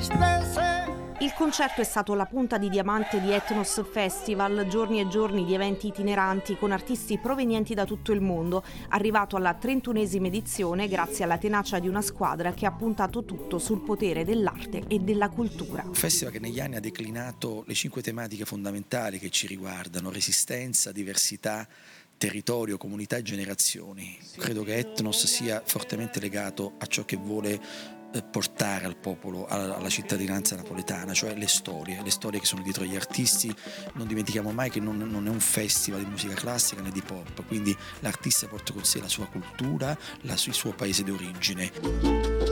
Il concerto è stato la punta di diamante di Ethnos Festival, giorni e giorni di eventi itineranti con artisti provenienti da tutto il mondo, arrivato alla 31esima edizione grazie alla tenacia di una squadra che ha puntato tutto sul potere dell'arte e della cultura. Un festival che negli anni ha declinato le 5 tematiche fondamentali che ci riguardano: resistenza, diversità, territorio, comunità e generazioni. Credo che Ethnos sia fortemente legato a ciò che vuole portare al popolo, alla cittadinanza napoletana, cioè le storie che sono dietro gli artisti. Non dimentichiamo mai che non è un festival di musica classica né di pop, quindi l'artista porta con sé la sua cultura, il suo paese d'origine.